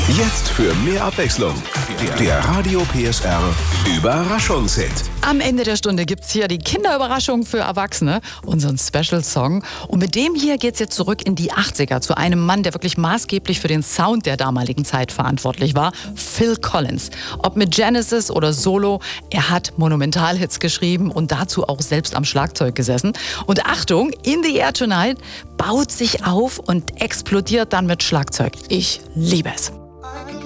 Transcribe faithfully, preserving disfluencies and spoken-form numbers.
Jetzt für mehr Abwechslung. Der Radio P S R Überraschungshit. Am Ende der Stunde gibt's hier die Kinderüberraschung für Erwachsene, unseren Special-Song. Und mit dem hier geht's jetzt zurück in die achtziger zu einem Mann, der wirklich maßgeblich für den Sound der damaligen Zeit verantwortlich war, Phil Collins. Ob mit Genesis oder Solo, er hat Monumentalhits geschrieben und dazu auch selbst am Schlagzeug gesessen. Und Achtung, In the Air Tonight baut sich auf und explodiert dann mit Schlagzeug. Ich liebe es.